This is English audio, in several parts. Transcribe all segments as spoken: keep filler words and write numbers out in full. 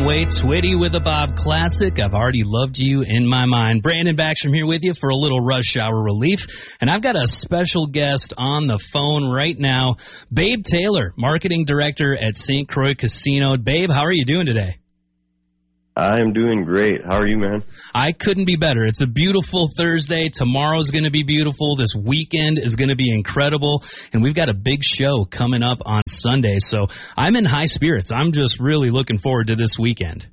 away Twitty with a Bob classic. I've already loved you in my mind. Brandon Backstrom here with you for a little rush hour relief. And I've got a special guest on the phone right now, Babe Taylor, marketing director at Saint Croix Casino. Babe, how are you doing today? I am doing great. How are you, man? I couldn't be better. It's a beautiful Thursday. Tomorrow's going to be beautiful. This weekend is going to be incredible. And we've got a big show coming up on Sunday. So I'm in high spirits. I'm just really looking forward to this weekend.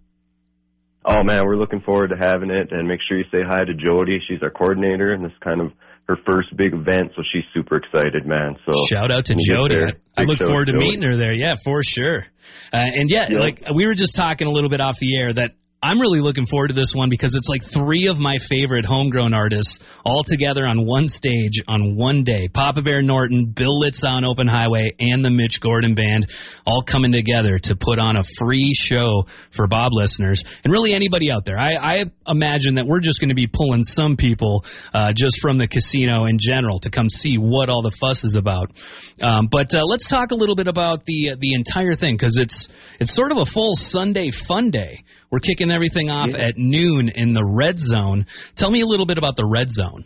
Oh, man, we're looking forward to having it. And make sure you say hi to Jody. She's our coordinator, and this is kind of her first big event, so she's super excited, man. So shout out to Jody. I look forward to meeting her there. Yeah, for sure. Uh, and yeah, yep. like we were just talking a little bit off the air that I'm really looking forward to this one because it's like three of my favorite homegrown artists all together on one stage on one day. Papa Bear Norton, Bill Litz on Open Highway, and the Mitch Gordon Band all coming together to put on a free show for Bob listeners and really anybody out there. I, I imagine that we're just going to be pulling some people uh, just from the casino in general to come see what all the fuss is about. Um, but uh, let's talk a little bit about the uh, the entire thing because it's it's sort of a full Sunday fun day. We're kicking everything off yeah. at noon in the Red Zone. Tell me a little bit about the Red Zone.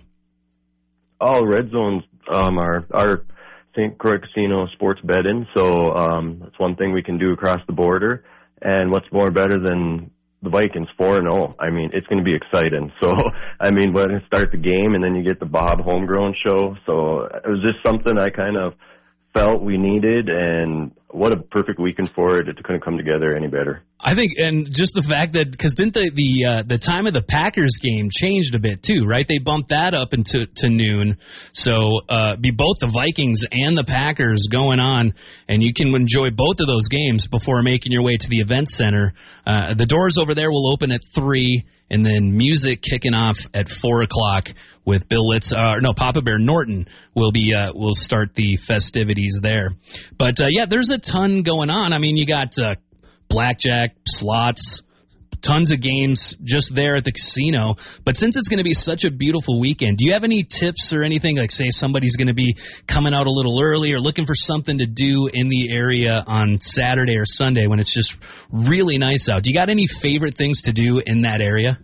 Oh, Red Zone's um, our our Saint Croix Casino sports betting. So um, that's one thing we can do across the border. And what's more better than the Vikings four and oh? I mean, it's going to be exciting. So, I mean, we're going to start the game, and then you get the Bob Homegrown show. So it was just something I kind of felt we needed, and what a perfect weekend for it. It couldn't come together any better. I think, and just the fact that, because didn't the the, uh, the time of the Packers game changed a bit too, right? They bumped that up into to noon, so uh, be both the Vikings and the Packers going on, and you can enjoy both of those games before making your way to the event center. Uh, the doors over there will open at three, and then music kicking off at four o'clock with Bill Litz. Uh, no, Papa Bear Norton will be uh, will start the festivities there. But uh, yeah, there's a ton going on. I mean, you got uh, blackjack, slots, tons of games just there at the casino. But since it's going to be such a beautiful weekend, do you have any tips or anything, like say somebody's going to be coming out a little early or looking for something to do in the area on Saturday or Sunday when it's just really nice out? Do you got any favorite things to do in that area?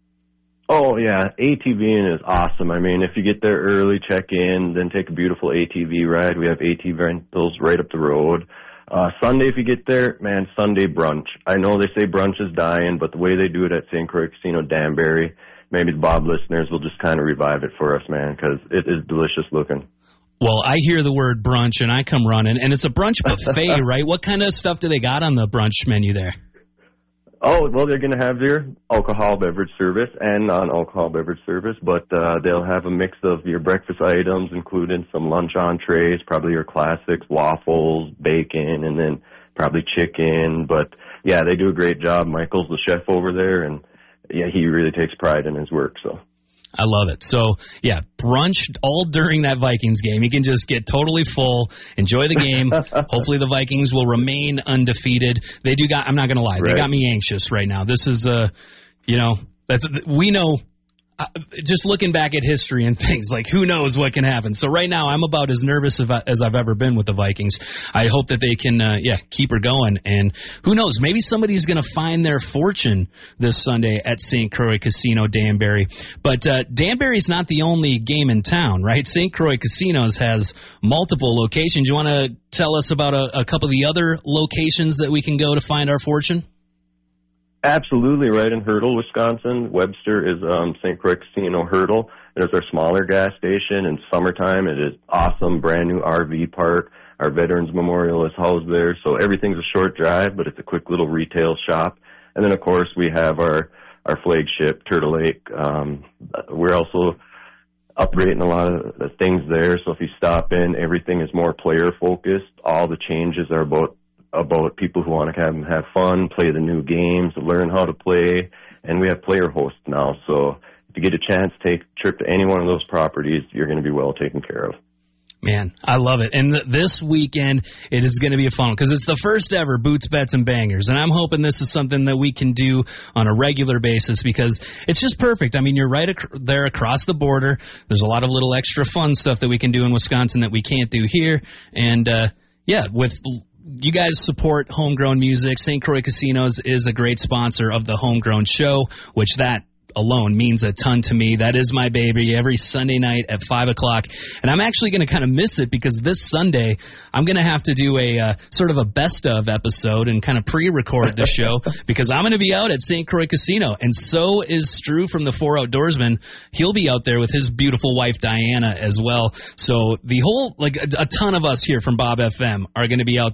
Oh, yeah. ATVing is awesome. I mean, if you get there early, check in, then take a beautiful A T V ride. We have A T V rentals right up the road. Uh, Sunday, if you get there, man, Sunday brunch. I know they say brunch is dying, but the way they do it at Saint Croix Casino Danbury, maybe the Bob listeners will just kind of revive it for us, man, because it is delicious looking. Well, I hear the word brunch, and I come running, and it's a brunch buffet, right? What kind of stuff do they got on the brunch menu there? Oh, well, they're going to have their alcohol beverage service and non-alcohol beverage service, but uh, they'll have a mix of your breakfast items, including some lunch entrees, probably your classics, waffles, bacon, and then probably chicken. But, yeah, they do a great job. Michael's the chef over there, and, yeah, he really takes pride in his work, so. I love it. So, yeah, brunch all during that Vikings game. You can just get totally full, enjoy the game. Hopefully the Vikings will remain undefeated. They do got, I'm not going to lie, right. They got me anxious right now. This is, uh, you know, that's we know, uh, just looking back at history and things, like who knows what can happen. So right now I'm about as nervous as I've ever been with the Vikings. I hope that they can, uh, yeah, keep her going. And who knows, maybe somebody's going to find their fortune this Sunday at Saint Croix Casino Danbury. But uh, Danbury's not the only game in town, right? Saint Croix Casinos has multiple locations. You want to tell us about a, a couple of the other locations that we can go to find our fortune? Absolutely, right in Hertel, Wisconsin. Webster is um, Saint Croix Casino Hertel. There's our smaller gas station. In summertime, it is awesome, brand new R V park. Our Veterans Memorial is housed there, so everything's a short drive, but it's a quick little retail shop. And then, of course, we have our, our flagship, Turtle Lake. Um, we're also upgrading a lot of the things there, so if you stop in, everything is more player-focused. All the changes are about about people who want to have, have fun, play the new games, learn how to play, and we have player hosts now. So if you get a chance, take a trip to any one of those properties, you're going to be well taken care of. Man, I love it. And th- this weekend, it is going to be a fun one because it's the first ever Boots, Bets, and Bangers. And I'm hoping this is something that we can do on a regular basis because it's just perfect. I mean, you're right ac- there across the border. There's a lot of little extra fun stuff that we can do in Wisconsin that we can't do here. And, uh, yeah, with you guys support homegrown music. Saint Croix Casinos is a great sponsor of the Homegrown Show, which that alone means a ton to me. That is my baby every Sunday night at five o'clock. And I'm actually going to kind of miss it because this Sunday I'm going to have to do a uh, sort of a best of episode and kind of pre-record the show because I'm going to be out at Saint Croix Casino. And so is Stu from the Four Outdoorsmen. He'll be out there with his beautiful wife Diana as well. So the whole, like a, a ton of us here from Bob F M are going to be out